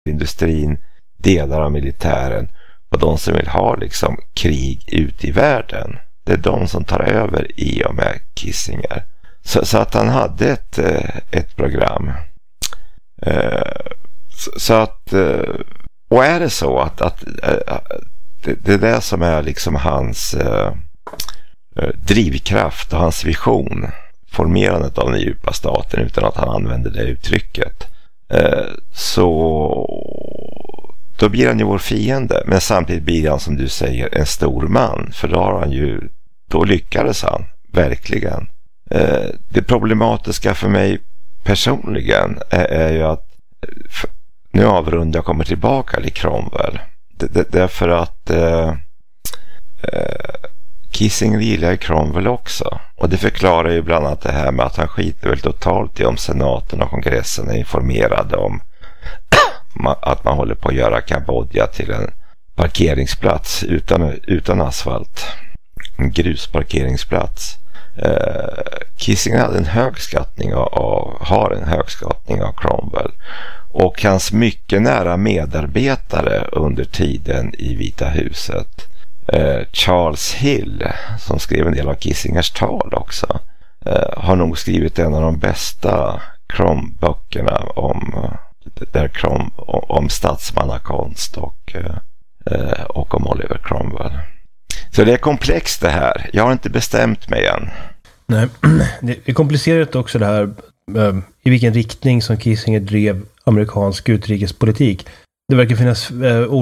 industrin, delar av militären och de som vill ha liksom krig ute i världen. Det är de som tar över i och med Kissinger. Så att han hade ett program. Så att, och är det så att det är det som är liksom hans drivkraft och hans vision, formerandet av den djupa staten, utan att han använder det uttrycket, så då blir han ju vår fiende, men samtidigt blir han, som du säger, en stor man, för då lyckades han verkligen. Det problematiska för mig personligen är ju att nu avrundar jag kommer tillbaka till Cromwell. Därför att Kissinger gillar Cromwell också. Och det förklarar ju bland annat det här med att han skiter väl totalt i om senaten och kongressen är informerade om att man håller på att göra Kambodja till en parkeringsplats utan asfalt. En grusparkeringsplats. Kissinger hade en hög skattning har en hög skattning av Cromwell. Och hans mycket nära medarbetare under tiden i Vita huset, Charles Hill, som skrev en del av Kissingers tal också, har nog skrivit en av de bästa böckerna om statsmannakonst och om Oliver Cromwell. Så det är komplext det här. Jag har inte bestämt mig än. Nej, det är komplicerat också det här i vilken riktning som Kissinger drev amerikansk utrikespolitik. Det verkar finnas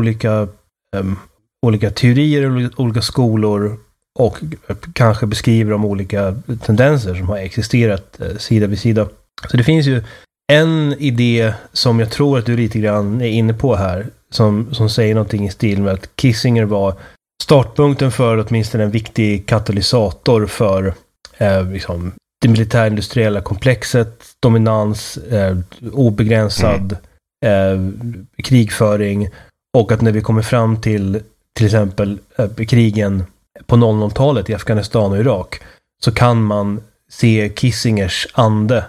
olika teorier, olika skolor, och kanske beskriver de olika tendenser som har existerat sida vid sida. Så det finns ju en idé som jag tror att du lite grann är inne på här, som säger någonting i stil med att Kissinger var startpunkten för åtminstone en viktig katalysator för liksom det militärindustriella komplexet, dominans, obegränsad krigföring, och att när vi kommer fram till exempel krigen på 00-talet i Afghanistan och Irak, så kan man se Kissingers ande.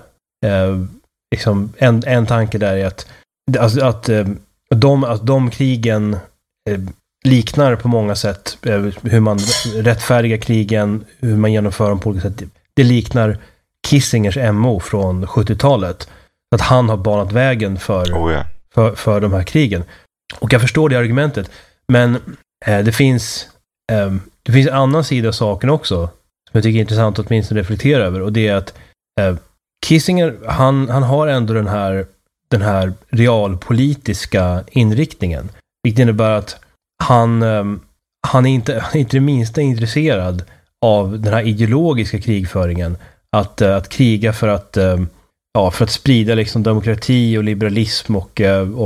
Liksom en tanke där är att de krigen liknar på många sätt hur man rättfärdigar krigen, hur man genomför dem på olika sätt. Det liknar Kissingers MO från 70-talet. Att han har banat vägen för de här krigen. Och jag förstår det argumentet. Men det finns en annan sida av saken också som jag tycker är intressant att åtminstone reflektera över. Och det är att Kissinger, han har ändå den här realpolitiska inriktningen. Vilket innebär att han är inte det minsta intresserad av den här ideologiska krigföringen. Att kriga för att sprida liksom demokrati och liberalism och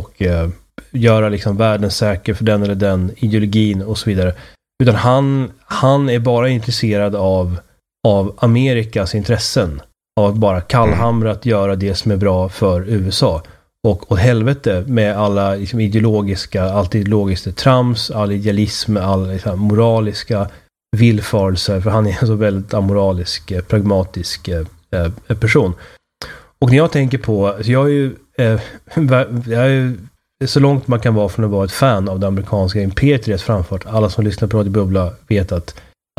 göra liksom världen säker för den eller den ideologin och så vidare. Utan han är bara intresserad av Amerikas intressen. Av att bara kallhamrat göra det som är bra för USA. Och helvete med alla liksom allt ideologiskt trams, all idealism, all liksom moraliska villfarelser, för han är en så väldigt amoralisk, pragmatisk person. Och när jag tänker på, jag är ju så långt man kan vara från att vara ett fan av det amerikanska imperiet framfört. Alla som lyssnar på Radio Bubbla vet att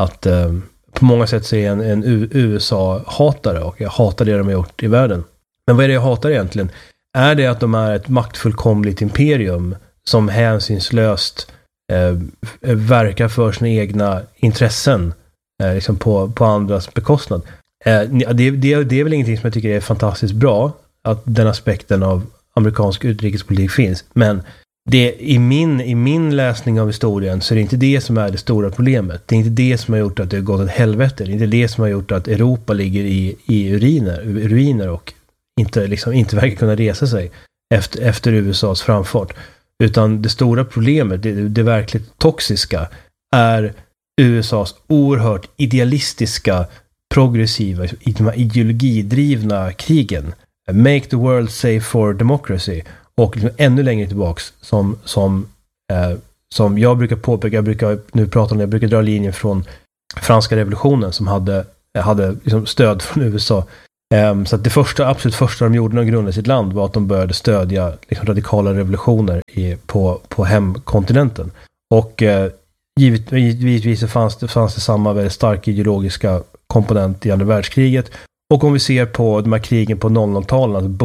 på många sätt så är jag en USA-hatare, och jag hatar det de har gjort i världen. Men vad är det jag hatar egentligen? Är det att de är ett maktfullkomligt imperium som hänsynslöst verkar för sina egna intressen liksom på andras bekostnad? Det är väl ingenting som jag tycker är fantastiskt bra, att den aspekten av amerikansk utrikespolitik finns. Men i min läsning av historien så är det inte det som är det stora problemet. Det är inte det som har gjort att det har gått ett helvete. Det är inte det som har gjort att Europa ligger i ruiner och inte verkar kunna resa sig efter USAs framfart. Utan det stora problemet, det verkligt toxiska, är USAs oerhört idealistiska, progressiva, ideologidrivna krigen. Make the world safe for democracy. Och liksom ännu längre tillbaks som jag brukar påpeka, jag brukar dra linjen från franska revolutionen som hade liksom stöd från USA. Så att det absolut första de gjorde när de grundade sitt land var att de började stödja liksom radikala revolutioner på hemkontinenten. Och givetvis så fanns det samma väldigt starka ideologiska komponent i andra världskriget. Och om vi ser på de här krigen på 00-talet, alltså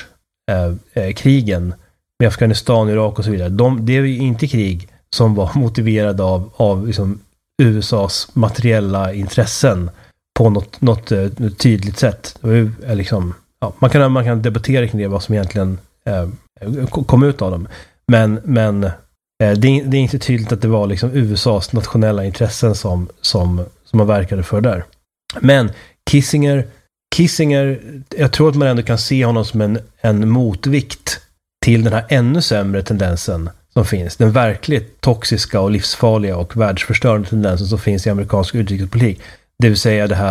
Bush-krigen med Afghanistan, Irak och så vidare. Det är ju inte krig som var motiverade av liksom USAs materiella intressen på något tydligt sätt. Liksom, ja, man kan debattera kring det, vad som egentligen kom ut av dem. Men det är inte tydligt att det var liksom USAs nationella intressen som man verkade för där. Men Kissinger, jag tror att man ändå kan se honom som en motvikt till den här ännu sämre tendensen som finns. Den verkligt toxiska och livsfarliga och världsförstörande tendensen som finns i amerikansk utrikespolitik. Det vill säga den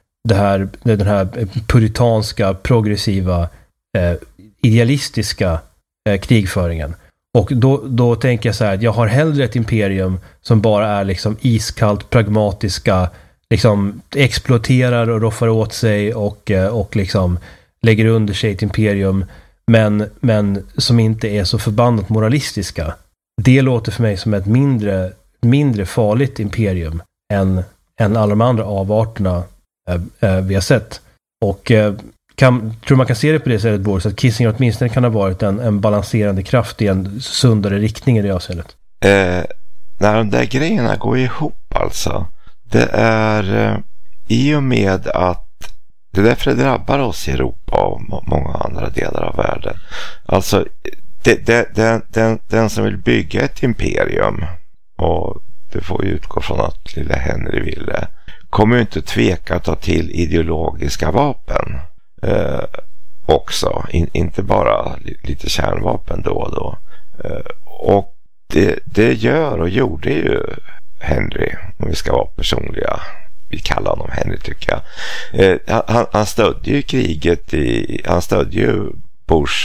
här puritanska, progressiva, idealistiska krigföringen. Och då tänker jag så här, att jag har hellre ett imperium som bara är liksom iskallt, pragmatiska, liksom exploaterar och roffar åt sig och liksom lägger under sig ett imperium, men som inte är så förbannat moralistiska. Det låter för mig som ett mindre farligt imperium än alla de andra avarterna vi har sett. Och tror man kan se det på det sättet, Boris, att Kissinger åtminstone kan ha varit en balanserande kraft i en sundare riktning i det avseendet. När de där grejerna går ihop alltså, det är i och med att det är därför det drabbar oss i Europa och många andra delar av världen. Alltså den som vill bygga ett imperium, och det får ju utgå från att lilla Henry ville, kommer ju inte tveka att ta till ideologiska vapen också. Inte bara lite kärnvapen då och då. Och det gör och gjorde ju Henry, om vi ska vara personliga. Vi kallar honom Henry, tycker jag. Han stödde ju kriget han stödde ju Bush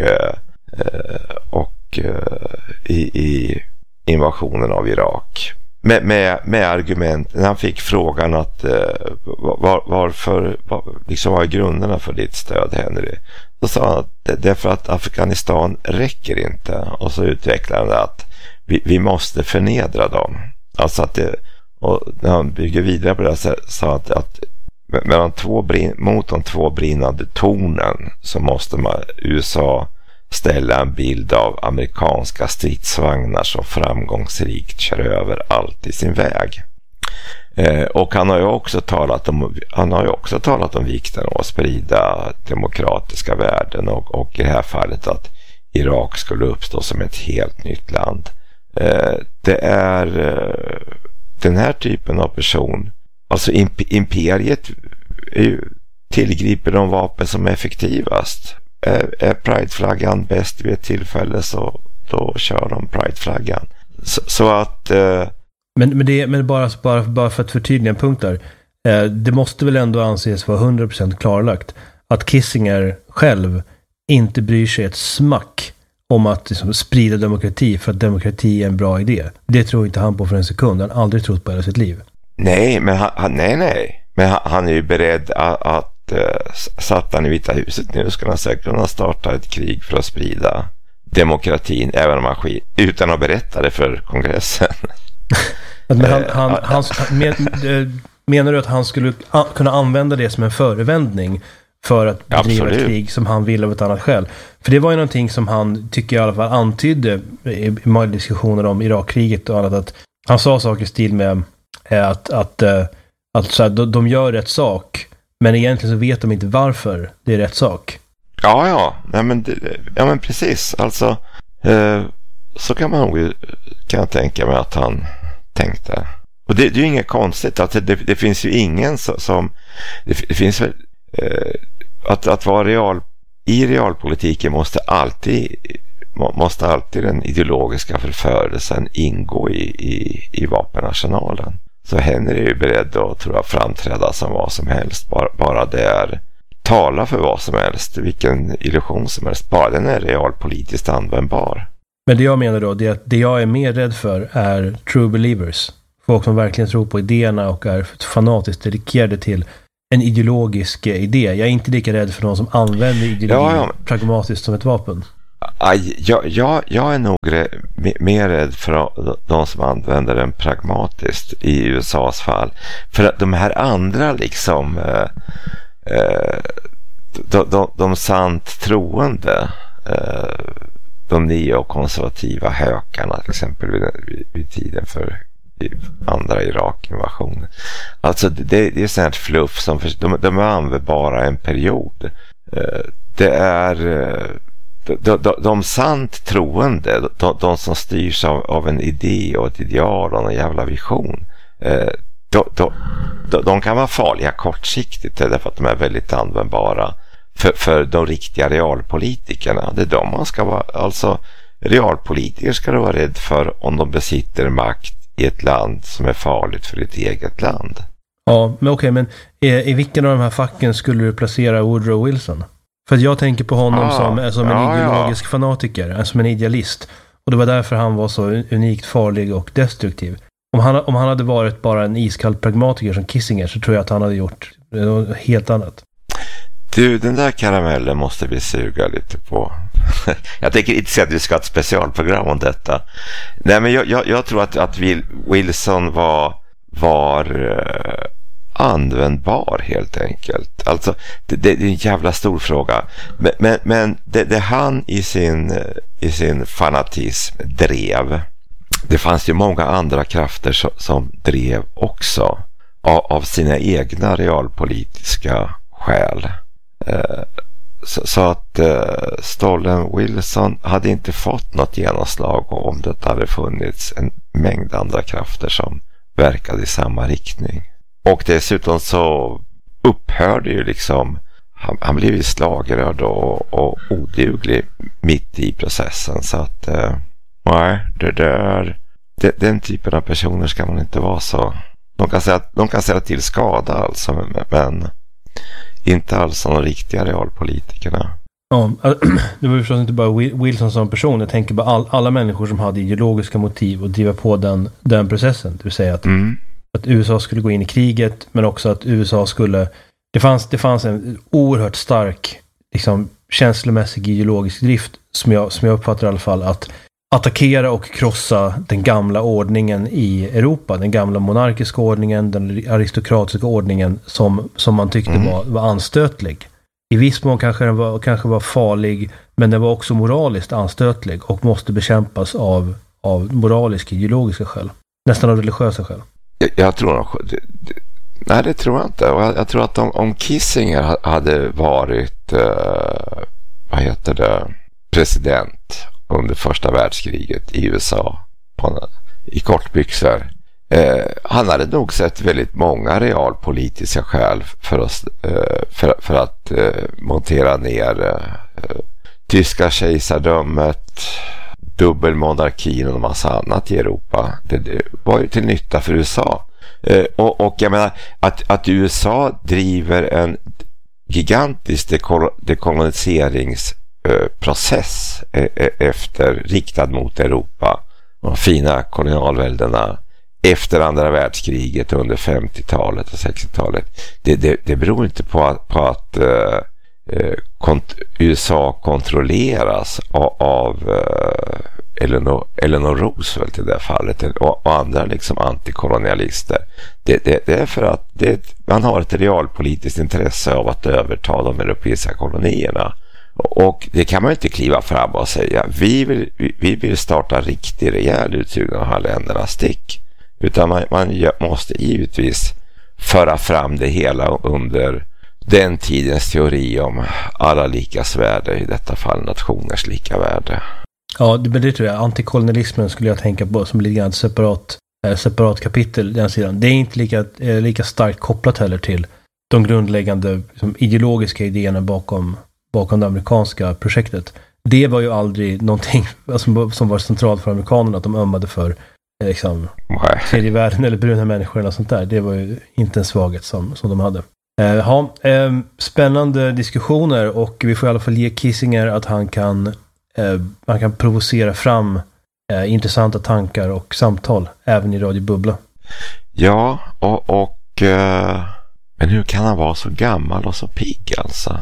och i invasionen av Irak. Med argument, när han fick frågan att varför liksom, vad är grunderna för ditt stöd, Henry? Då sa han att det är för att Afghanistan räcker inte. Och så utvecklade han att vi måste förnedra dem. Alltså att och när han bygger vidare på det så sa att mot de två brinnande tornen så måste USA ställa en bild av amerikanska stridsvagnar som framgångsrikt kör över allt i sin väg. Och han har ju också talat om vikten av att sprida demokratiska värden och i det här fallet att Irak skulle uppstå som ett helt nytt land. Det är den här typen av person, alltså imperiet tillgriper de vapen som är effektivast. Är Pride-flaggan bäst vid ett tillfälle, så då kör de Pride-flaggan. Så att Men bara för att förtydliga en punkt där. Det måste väl ändå anses vara 100% klarlagt att Kissinger själv inte bryr sig ett smack om att liksom sprida demokrati, för att demokrati är en bra idé. Det tror inte han på för en sekund. Han har aldrig trott på hela sitt liv. Nej, men men han är ju beredd att satt han i Vita huset nu, skulle han säkert kunna starta ett krig för att sprida demokratin, även om han utan att berätta det för kongressen. Men menar du att han skulle kunna använda det som en förevändning för att bedriva ett krig som han vill av ett annat skäl? För det var ju någonting som han, tycker jag i alla fall, antydde i många diskussioner om Irakkriget och annat, att han sa saker i stil med att så här, de gör rätt sak, men egentligen så vet de inte varför det är rätt sak. Ja, men precis. Alltså, så kan jag tänka mig att han tänkte. Och det är ju inget konstigt. Alltså, det finns ju ingen som... Det finns väl... Att vara i realpolitiken måste alltid den ideologiska förförelsen ingå i vapenarsenalen. Så Henry är ju beredd att, tror jag, framträda som vad som helst. Bara det är tala för vad som helst, vilken illusion som helst. Bara den är realpolitiskt användbar. Men det jag menar då, det är att det jag är mer rädd för är true believers. Folk som verkligen tror på idéerna och är fanatiskt dedikerade till en ideologisk idé. Jag är inte lika rädd för de som använder ideologi pragmatiskt som ett vapen. Jag är nog mer rädd för de som använder den pragmatiskt i USAs fall. För att de här andra liksom de sant troende, de neokonservativa hökarna till exempel vid tiden för andra Irak-invasionen. Alltså det är sånt fluff som de använder bara en period. Det är de sant troende, de som styrs av en idé och ett ideal och en jävla vision, de kan vara farliga kortsiktigt därför att de är väldigt användbara för de riktiga realpolitikerna. Det är de man ska vara, alltså realpolitiker ska du vara rädd för om de besitter makt i ett land som är farligt för ditt eget land. Ja, men okej, men i vilken av de här facken skulle du placera Woodrow Wilson? För att jag tänker på honom som en ideologisk fanatiker, som en idealist. Och det var därför han var så unikt farlig och destruktiv. Om han hade varit bara en iskall pragmatiker som Kissinger, så tror jag att han hade gjort något helt annat. Du, den där karamellen måste vi suga lite på. Jag tänker inte säga att vi ska ha ett specialprogram om detta. Nej, men jag tror att Wilson var användbar helt enkelt. Alltså det är en jävla stor fråga. Men det han i sin fanatism drev. Det fanns ju många andra krafter som drev också av sina egna realpolitiska skäl. Så att Stollen Wilson hade inte fått något genomslag om det hade funnits en mängd andra krafter som verkade i samma riktning. Och dessutom så upphörde ju liksom, han blev ju slagrörd och oduglig mitt i processen. Så att nej, den typen av personer ska man inte vara så. De kan säga till skada alltså, men inte alls som de riktiga realpolitikerna. Ja, det var förstås inte bara Wilson som person. Jag tänker på alla människor som hade ideologiska motiv att driva på den processen. Det vill säga att USA skulle gå in i kriget, men också att USA skulle... Det fanns en oerhört stark liksom, känslomässig ideologisk drift som jag uppfattar i alla fall, att attackera och krossa den gamla ordningen i Europa, den gamla monarkiska ordningen, den aristokratiska ordningen som man tyckte var anstötlig. I viss mån kanske var farlig, men den var också moraliskt anstötlig och måste bekämpas av moraliska, ideologiska skäl. Nästan av religiösa skäl. Jag tror nej, det tror jag inte. Jag tror att om Kissinger hade varit president under första världskriget i USA i kortbyxor, han hade nog sett väldigt många realpolitiska skäl för att montera ner tyska kejsardömet, dubbelmonarkin och en massa annat i Europa. Det var ju till nytta för USA. Och jag menar att USA driver en gigantisk dekoloniseringsprocess riktad mot Europa. De fina kolonialväldena efter andra världskriget under 50-talet och 60-talet. Det beror inte på att USA kontrolleras av Eleanor Roosevelt i det fallet och andra liksom antikolonialister. Det är för att man har ett realpolitiskt intresse av att överta de europeiska kolonierna. Och det kan man inte kliva fram och säga vi vill starta riktig rejäl utsugning av de här länderna stick. Utan man måste givetvis föra fram det hela under den tidens teori om alla likas värde, i detta fall nationers lika värde. Ja, det tror jag. Antikolonialismen skulle jag tänka på som lite grann separat kapitel, den sidan. Det är inte lika starkt kopplat heller till de grundläggande liksom, ideologiska idéerna bakom det amerikanska projektet. Det var ju aldrig någonting som var centralt för amerikanerna, att de ömmade för liksom, tredje världen eller bruna människor eller sånt där. Det var ju inte en svaghet som de hade. Spännande diskussioner, och vi får i alla fall ge Kissinger att han kan provocera fram intressanta tankar och samtal även i Radio Bubbla. Ja, och Men hur kan han vara så gammal och så pigg alltså?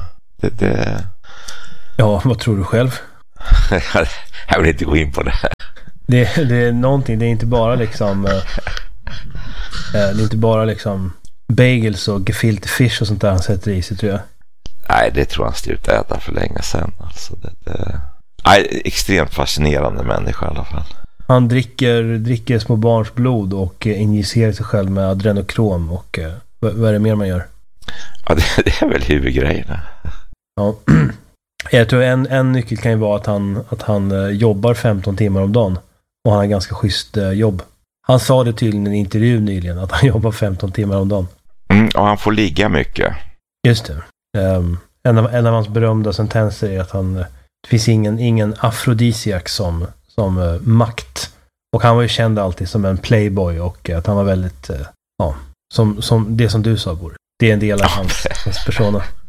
Ja, vad tror du själv? Jag vill inte gå in på det. Det är någonting, det är inte bara liksom det är inte bara liksom bagels och gefilte fish och sånt där han sätter i sig, tror jag. Nej, det tror jag han slutade äta för länge sedan. Alltså nej, extremt fascinerande människa i alla fall. Han dricker små barns blod och injicerar sig själv med adrenokrom och vad är det mer man gör? Ja, det är väl huvudgrejerna. Ja. Jag tror en nyckel kan ju vara att han jobbar 15 timmar om dagen och han har ganska schysst jobb. Han sa det tydligen i en intervju nyligen att han jobbar 15 timmar om dagen. Och han får ligga mycket. Just det. En av hans berömda sentenser är att det finns ingen afrodisiak som makt. Och han var ju känd alltid som en playboy och att han var väldigt som det som du sa, Bor. Det är en del av hans persona.